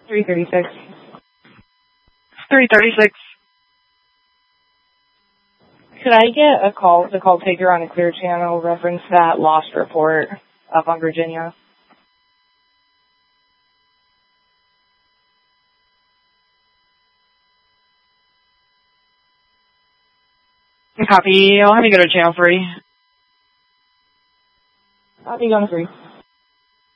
336. 336. Could I get a call, the call taker on a clear channel, reference that lost report up on Virginia? Copy. I'll have you go to channel 3. I'll be on 3.